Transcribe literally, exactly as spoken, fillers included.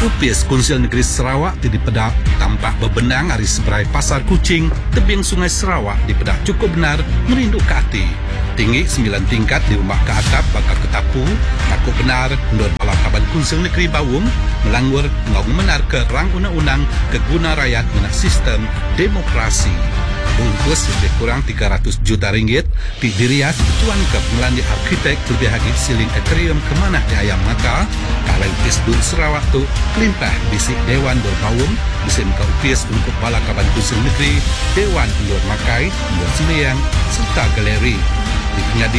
Upis Konsil Negeri Sarawak di Pedak tampak berbenang hari seberai Pasar Kucing, tebing Sungai Sarawak di Pedak cukup benar merindu ke hati. Tinggi sembilan tingkat di rumah ke atap bakal ketapu, takut benar menurut Balai Kaban Konsil Negeri Bawung melanggur ngau menar ke rang undang-undang keguna rakyat menak sistem demokrasi. Bungkus lebih kurang tiga ratus juta ringgit di dirias tuan ke melandi arkitek lebih hagi siling atrium kemanah di Ayam Mata kalau upis Dun Sarawak tu kelimpah bisik Dewan Dor Bawung bisin ke upis untuk Balai Kaban Konsil Negeri, Dewan Dor Makai, Dor Sembiang serta galeri. Di penyadi